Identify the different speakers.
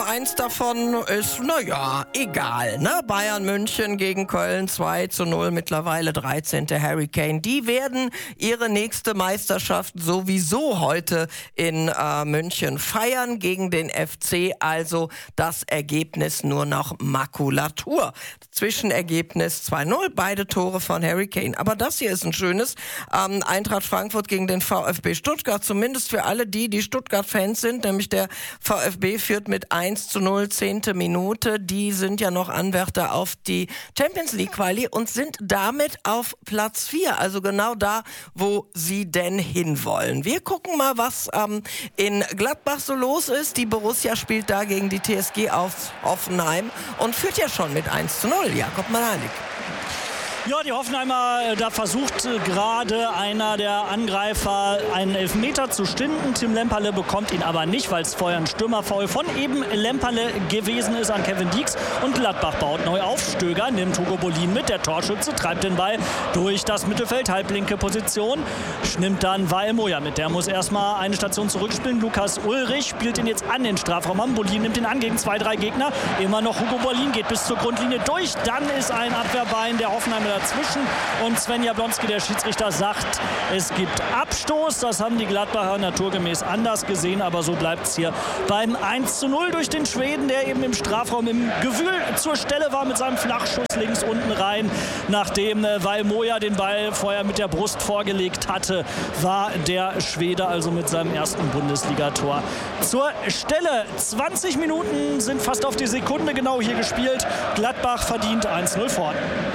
Speaker 1: Eins davon ist, naja, egal, ne? Bayern München gegen Köln 2:0, mittlerweile 13. Harry Kane. Die werden ihre nächste Meisterschaft sowieso heute in München feiern gegen den FC. Also das Ergebnis nur noch Makulatur. Zwischenergebnis 2:0, beide Tore von Harry Kane. Aber das hier ist ein schönes. Eintracht Frankfurt gegen den VfB Stuttgart. Zumindest für alle die Stuttgart-Fans sind, nämlich der VfB führt mit 1:0, 10. Minute. Die sind ja noch Anwärter auf die Champions League Quali und sind damit auf Platz 4. Also genau da, wo sie denn hinwollen. Wir gucken mal, was in Gladbach so los ist. Die Borussia spielt da gegen die TSG aus Hoffenheim und führt ja schon mit 1:0. Jakob Manalik.
Speaker 2: Ja, die Hoffenheimer, da versucht gerade einer der Angreifer einen Elfmeter zu stinden. Tim Lemperle bekommt ihn aber nicht, weil es vorher ein Stürmerfoul von eben Lemperle gewesen ist an Kevin Dieks. Und Gladbach baut neu auf. Stöger nimmt Hugo Bolin mit. Der Torschütze treibt den Ball durch das Mittelfeld, halblinke Position. Nimmt dann Valmoja mit. Der muss erstmal eine Station zurückspielen. Lukas Ulrich spielt ihn jetzt an den Strafraum an. Bolin nimmt ihn an gegen 2-3 Gegner. Immer noch Hugo Bolin, geht bis zur Grundlinie durch. Dann ist ein Abwehrbein der Hoffenheimer dazwischen und Sven Jablonski, der Schiedsrichter, sagt, es gibt Abstoß. Das haben die Gladbacher naturgemäß anders gesehen, aber so bleibt es hier beim 1:0 durch den Schweden, der eben im Strafraum im Gewühl zur Stelle war mit seinem Flachschuss links unten rein. Nachdem Valmoja den Ball vorher mit der Brust vorgelegt hatte, war der Schwede also mit seinem ersten Bundesligator zur Stelle. 20 Minuten sind fast auf die Sekunde genau hier gespielt. Gladbach verdient 1:0 vorne.